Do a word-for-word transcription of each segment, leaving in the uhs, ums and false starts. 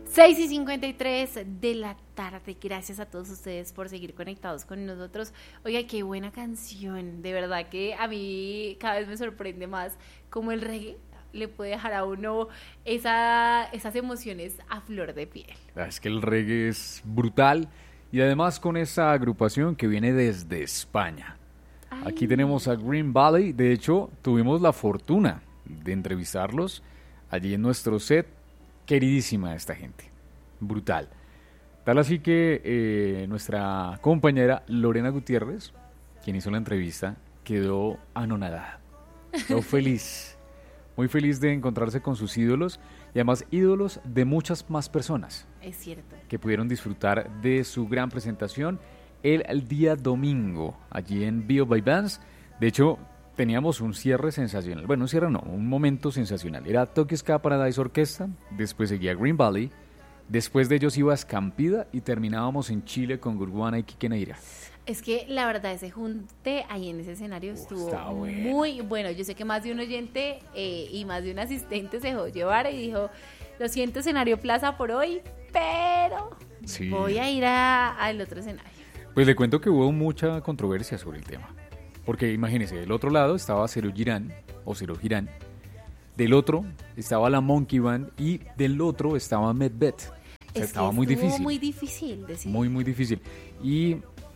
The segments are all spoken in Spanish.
seis y cincuenta y tres de la tarde. Gracias a todos ustedes por seguir conectados con nosotros. Oiga, qué buena canción. De verdad que a mí cada vez me sorprende más cómo el reggae le puede dejar a uno esa, esas emociones a flor de piel. Es que el reggae es brutal y además con esa agrupación que viene desde España. Ay. Aquí tenemos a Green Valley. De hecho, tuvimos la fortuna de entrevistarlos allí en nuestro set. Queridísima esta gente, brutal. Tal así que eh, nuestra compañera Lorena Gutiérrez, quien hizo la entrevista, quedó anonadada, quedó feliz, muy feliz de encontrarse con sus ídolos y además ídolos de muchas más personas. Es cierto. Que pudieron disfrutar de su gran presentación el, el día domingo, allí en Bio by Bands. De hecho, teníamos un cierre sensacional, bueno, un cierre no, un momento sensacional. Era Tokyo Ska Paradise Orquesta, después seguía Green Valley, después de ellos iba Escampida y terminábamos en Chile con Gurguana y Quique Neira. Es que la verdad ese junte ahí en ese escenario estuvo oh, bueno. muy bueno. Yo sé que más de un oyente eh, y más de un asistente se dejó llevar y dijo, lo siento escenario Plaza por hoy, pero sí. voy a ir al otro escenario. Pues le cuento que hubo mucha controversia sobre el tema. Porque imagínense, del otro lado estaba Cero Girán, o Cero Girán, del otro estaba la Monkey Band y del otro estaba Medbet. O sea, es estaba que muy difícil. muy difícil decir. Muy, muy difícil. Y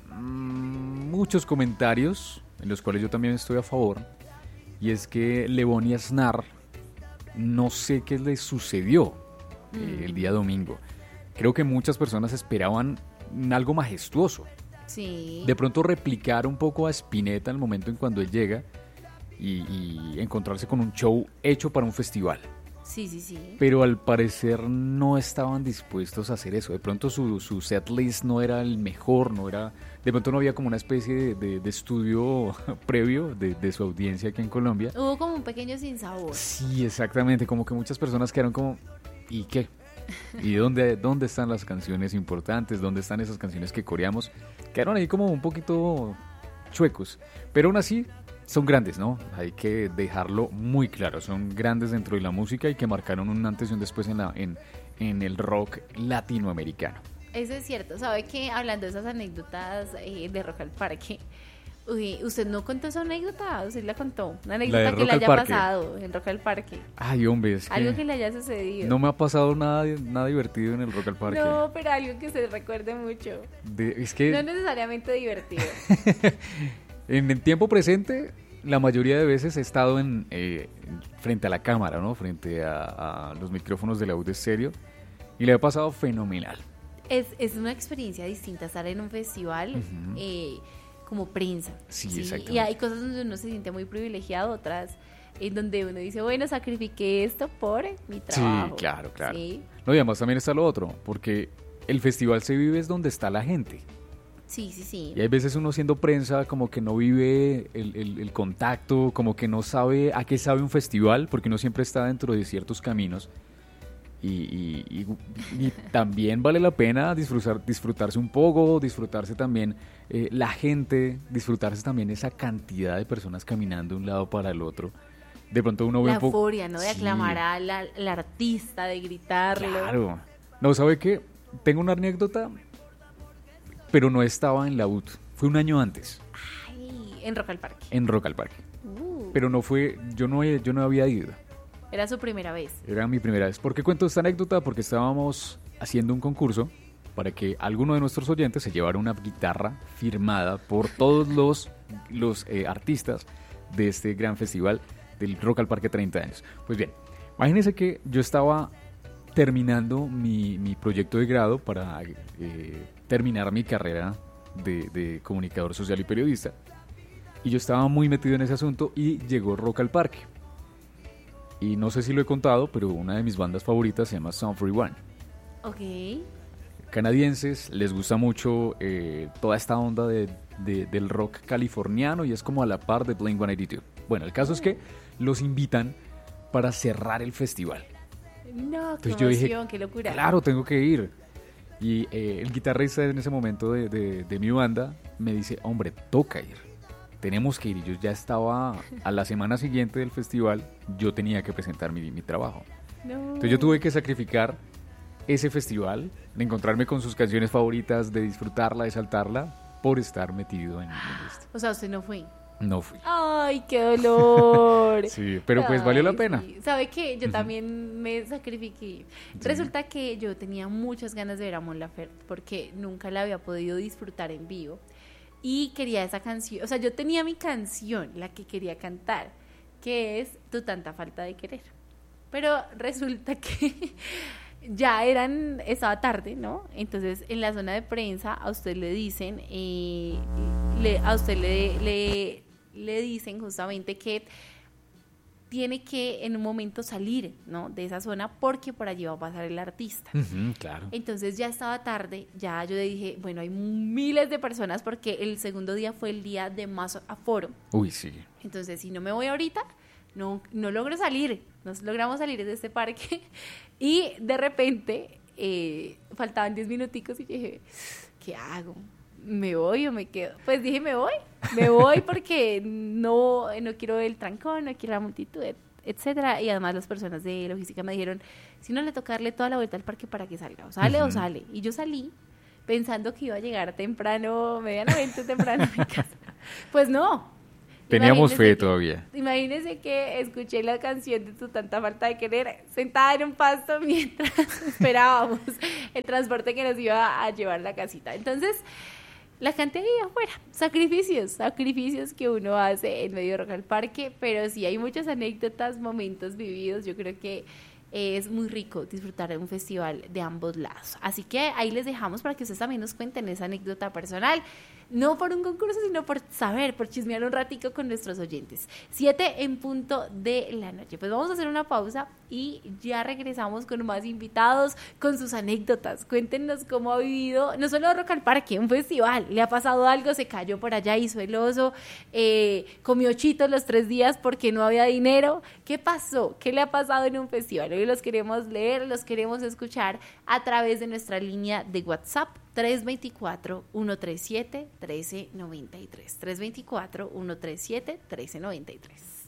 mmm, muchos comentarios, en los cuales yo también estoy a favor, y es que Lebón y Aznar, no sé qué les sucedió mm. eh, el día domingo. Creo que muchas personas esperaban algo majestuoso. Sí. De pronto replicar un poco a Spinetta en el momento en cuando él llega y, y encontrarse con un show hecho para un festival. Sí, sí, sí. Pero al parecer no estaban dispuestos a hacer eso. De pronto su, su setlist no era el mejor, no era, de pronto no había como una especie de, de, de estudio previo de, de su audiencia aquí en Colombia. Hubo como un pequeño sinsabor. Sí, exactamente, como que muchas personas quedaron como, ¿y qué? ¿Y dónde, dónde están las canciones importantes? ¿Dónde están esas canciones que coreamos? Quedaron ahí como un poquito chuecos, pero aún así son grandes, ¿no? Hay que dejarlo muy claro, son grandes dentro de la música y que marcaron un antes y un después en, la, en, en el rock latinoamericano. Eso es cierto, ¿sabe que hablando de esas anécdotas eh, de Rock al Parque, uy, usted no contó esa anécdota? ¿Usted la contó? Una anécdota la que le haya Parque. pasado en Rock al Parque. Ay, hombre, es que algo que le haya sucedido. No me ha pasado nada, nada divertido en el Rock al Parque. No, pero algo que se recuerde mucho. De, es que... No necesariamente divertido. En el tiempo presente, la mayoría de veces he estado en eh, frente a la cámara, ¿no? Frente a, a los micrófonos de la U de Stereo y le ha pasado fenomenal. Es, es una experiencia distinta estar en un festival uh-huh. eh, como prensa. Sí, ¿sí? exactamente. Y hay cosas donde uno se siente muy privilegiado, otras en donde uno dice, bueno, sacrifiqué esto por mi trabajo. Sí, claro, claro. ¿Sí? No, y además también está lo otro, porque el festival se vive es donde está la gente. Sí, sí, sí. Y hay veces uno siendo prensa como que no vive el, el, el contacto, como que no sabe a qué sabe un festival, porque uno siempre está dentro de ciertos caminos. Y, y, y, y también vale la pena disfrutar, disfrutarse un poco, disfrutarse también eh, la gente, disfrutarse también esa cantidad de personas caminando de un lado para el otro. De pronto uno ve la un poco... euforia, ¿no? De sí. aclamar al, al artista, de gritarlo. Claro. No, ¿sabe qué? Tengo una anécdota, pero no estaba en la U T. Fue un año antes. Ay, en Rock al Parque. En Rock al Parque. Uh. Pero no fue... Yo no, yo no había ido. Era su primera vez. Era mi primera vez. ¿Por qué cuento esta anécdota? Porque estábamos haciendo un concurso para que alguno de nuestros oyentes se llevara una guitarra firmada por todos los, los eh, artistas de este gran festival del Rock al Parque treinta años. Pues bien, imagínense que yo estaba terminando mi, mi proyecto de grado para eh, terminar mi carrera de, de comunicador social y periodista. Y yo estaba muy metido en ese asunto y llegó Rock al Parque. Y no sé si lo he contado, pero una de mis bandas favoritas se llama Sum forty one. Ok. Canadienses, les gusta mucho eh, toda esta onda de, de, del rock californiano y es como a la par de Blink ciento ochenta y dos. Bueno, el caso uh. es que los invitan para cerrar el festival. No, qué Entonces yo emoción, dije, qué locura. Claro, tengo que ir. Y eh, el guitarrista en ese momento de, de, de mi banda me dice, hombre, toca ir. Tenemos que ir. Y yo ya estaba a la semana siguiente del festival, yo tenía que presentar mi, mi trabajo. No. Entonces yo tuve que sacrificar ese festival, de encontrarme con sus canciones favoritas, de disfrutarla, de saltarla, por estar metido en, en esto. O sea, usted no fue. No fui. Ay, qué dolor. Sí, pero pues Ay, valió la pena. Sí. ¿Sabe qué? Yo Uh-huh. también me sacrifiqué. Sí. Resulta que yo tenía muchas ganas de ver a Mon Laferte porque nunca la había podido disfrutar en vivo y quería esa canción. O sea, yo tenía mi canción, la que quería cantar, que es Tu tanta falta de querer. Pero resulta que ya eran, estaba tarde, ¿no? Entonces, en la zona de prensa a usted le dicen, eh, le, a usted le, le, le dicen justamente que tiene que en un momento salir, ¿no? De esa zona porque por allí va a pasar el artista. Uh-huh, claro. Entonces ya estaba tarde, ya yo le dije, bueno, hay miles de personas porque el segundo día fue el día de más aforo. Uy, sí. Entonces, si no me voy ahorita, no, no logro salir, no logramos salir de este parque y de repente eh, faltaban diez minuticos y dije, ¿qué hago? ¿Me voy o me quedo? Pues dije, me voy, me voy porque no, no quiero el trancón, no quiero la multitud, etcétera. Y además las personas de logística me dijeron, si no le toca darle toda la vuelta al parque para que salga, o sale uh-huh. o sale. Y yo salí pensando que iba a llegar temprano, medianamente temprano a mi casa. Pues no. Teníamos Imagínese fe que, todavía. Imagínense que escuché la canción de Tu tanta falta de querer sentada en un pasto mientras esperábamos el transporte que nos iba a llevar a la casita. Entonces, la canté ahí afuera. Sacrificios, sacrificios que uno hace en medio de Rock al Parque, pero sí hay muchas anécdotas, momentos vividos. Yo creo que es muy rico disfrutar de un festival de ambos lados. Así que ahí les dejamos para que ustedes también nos cuenten esa anécdota personal. No por un concurso, sino por saber, por chismear un ratico con nuestros oyentes. Siete en punto de la noche. Pues vamos a hacer una pausa y ya regresamos con más invitados, con sus anécdotas. Cuéntenos cómo ha vivido, no solo Rock al Parque, un festival. ¿Le ha pasado algo? ¿Se cayó por allá, hizo el oso? Eh, ¿Comió chitos los tres días porque no había dinero? ¿Qué pasó? ¿Qué le ha pasado en un festival? Hoy los queremos leer, los queremos escuchar a través de nuestra línea de WhatsApp. tres dos cuatro, uno tres siete, uno tres nueve tres. tres dos cuatro, uno tres siete, uno tres nueve tres.